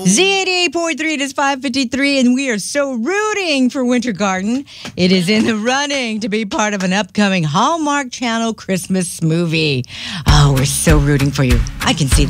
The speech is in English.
Z88.3, it is 5:53, and we are so rooting for Winter Garden. It is in the running to be part of an upcoming Hallmark Channel Christmas movie. Oh, we're so rooting for you. I can see